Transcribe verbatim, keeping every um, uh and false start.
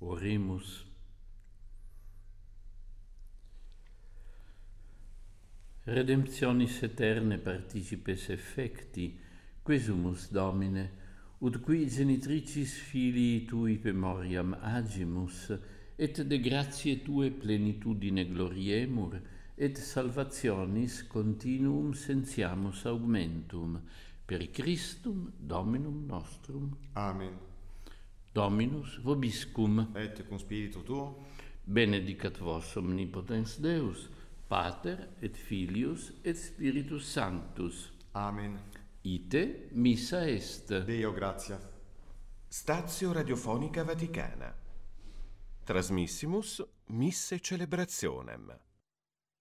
Oremus. Redemptionis eterne participes effecti, quesumus Domine, ut qui genitricis filii tui memoriam agimus, et de gratiae tue plenitudine gloriemur, et salvationis continuum sentiamus augmentum, per Christum Dominum nostrum. Amen. Dominus vobiscum. Et cum spiritu tuo. Benedicat vos omnipotens Deus, Pater et Filius et Spiritus Sanctus. Amen. Ite missa est. Deo gratia. Stazio Radiofonica Vaticana. Trasmissimus misse celebrationem.